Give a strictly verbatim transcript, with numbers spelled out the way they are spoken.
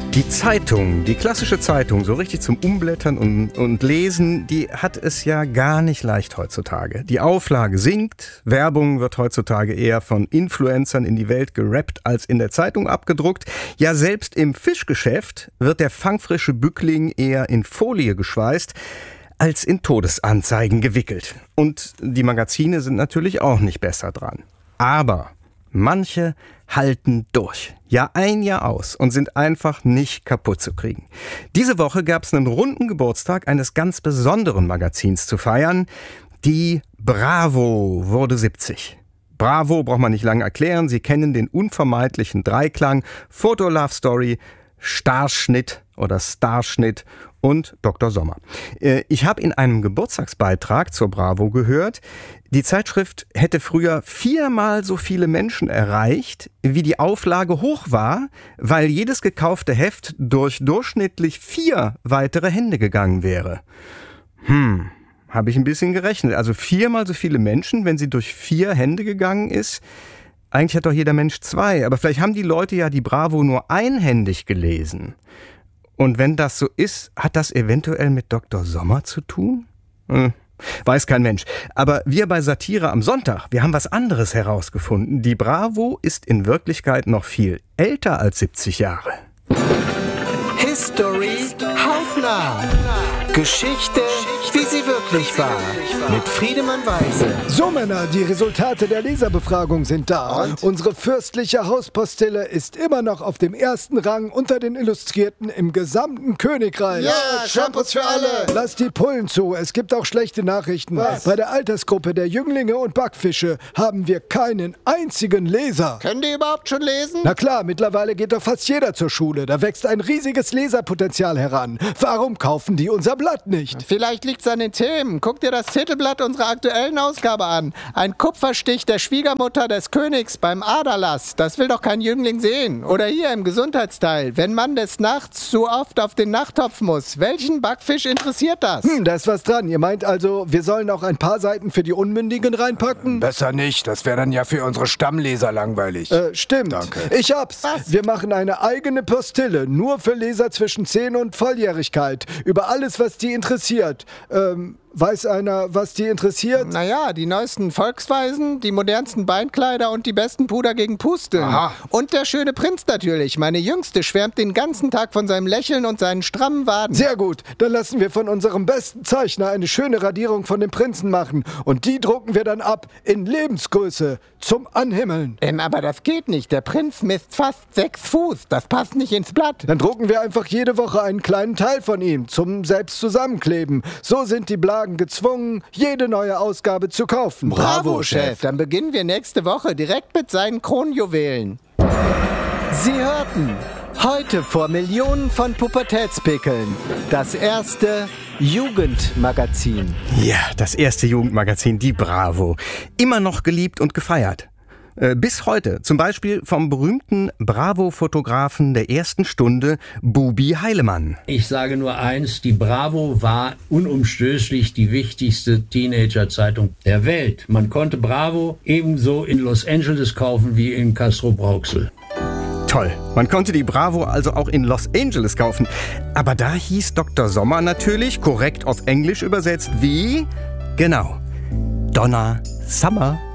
Die Zeitung, die klassische Zeitung, so richtig zum Umblättern und, und Lesen, die hat es ja gar nicht leicht heutzutage. Die Auflage sinkt, Werbung wird heutzutage eher von Influencern in die Welt gerappt als in der Zeitung abgedruckt. Ja, selbst im Fischgeschäft wird der fangfrische Bückling eher in Folie geschweißt als in Todesanzeigen gewickelt. Und die Magazine sind natürlich auch nicht besser dran. Aber manche halten durch. Jahr ein, Jahr aus und sind einfach nicht kaputt zu kriegen. Diese Woche gab es einen runden Geburtstag eines ganz besonderen Magazins zu feiern. Die Bravo wurde siebzig. Bravo braucht man nicht lange erklären. Sie kennen den unvermeidlichen Dreiklang Foto Love Story, Starschnitt oder Starschnitt und Doktor Sommer. Ich habe in einem Geburtstagsbeitrag zur Bravo gehört, die Zeitschrift hätte früher viermal so viele Menschen erreicht, wie die Auflage hoch war, weil jedes gekaufte Heft durch durchschnittlich vier weitere Hände gegangen wäre. Hm, habe ich ein bisschen gerechnet. Also viermal so viele Menschen, wenn sie durch vier Hände gegangen ist. Eigentlich hat doch jeder Mensch zwei, aber vielleicht haben die Leute ja die Bravo nur einhändig gelesen. Und wenn das so ist, hat das eventuell mit Doktor Sommer zu tun? Hm, weiß kein Mensch. Aber wir bei Satire am Sonntag, wir haben was anderes herausgefunden. Die Bravo ist in Wirklichkeit noch viel älter als siebzig Jahre. History hautnah. Geschichte, wie sie wirklich war. Mit Friedemann Weise. So Männer, die Resultate der Leserbefragung sind da. Und? Unsere fürstliche Hauspostille ist immer noch auf dem ersten Rang unter den Illustrierten im gesamten Königreich. Ja, Shampoos für alle. Lass die Pullen zu, es gibt auch schlechte Nachrichten. Was? Bei der Altersgruppe der Jünglinge und Backfische haben wir keinen einzigen Leser. Können die überhaupt schon lesen? Na klar, mittlerweile geht doch fast jeder zur Schule. Da wächst ein riesiges Leserpotenzial heran. Warum kaufen die unser Blatt nicht? Vielleicht liegt's an den Themen. Guck dir das Titelblatt unserer aktuellen Ausgabe an. Ein Kupferstich der Schwiegermutter des Königs beim Aderlass. Das will doch kein Jüngling sehen. Oder hier im Gesundheitsteil. Wenn man des Nachts zu oft auf den Nachttopf muss. Welchen Backfisch interessiert das? Hm, da ist was dran. Ihr meint also, wir sollen auch ein paar Seiten für die Unmündigen reinpacken? Besser nicht. Das wäre dann ja für unsere Stammleser langweilig. Äh, stimmt. Danke. Ich hab's. Was? Wir machen eine eigene Postille. Nur für Leser zwischen zehn und Volljährigkeit. Über alles, was die interessiert. Ähm... Weiß einer, was die interessiert? Naja, die neuesten Volksweisen, die modernsten Beinkleider und die besten Puder gegen Pusteln. Aha. Und der schöne Prinz natürlich. Meine Jüngste schwärmt den ganzen Tag von seinem Lächeln und seinen strammen Waden. Sehr gut, dann lassen wir von unserem besten Zeichner eine schöne Radierung von dem Prinzen machen. Und die drucken wir dann ab in Lebensgröße zum Anhimmeln. Ähm, aber das geht nicht. Der Prinz misst fast sechs Fuß. Das passt nicht ins Blatt. Dann drucken wir einfach jede Woche einen kleinen Teil von ihm zum selbst zusammenkleben. So sind die Blagen gezwungen, jede neue Ausgabe zu kaufen. Bravo, Chef. Dann beginnen wir nächste Woche direkt mit seinen Kronjuwelen. Sie hörten heute vor Millionen von Pubertätspickeln das erste Jugendmagazin. Ja, das erste Jugendmagazin, die Bravo. Immer noch geliebt und gefeiert. Bis heute, zum Beispiel vom berühmten Bravo-Fotografen der ersten Stunde, Bubi Heilemann. Ich sage nur eins, die Bravo war unumstößlich die wichtigste Teenager-Zeitung der Welt. Man konnte Bravo ebenso in Los Angeles kaufen wie in Castrop-Rauxel. Toll, man konnte die Bravo also auch in Los Angeles kaufen. Aber da hieß Doktor Sommer natürlich, korrekt auf Englisch übersetzt, wie? Genau, Donna Summer.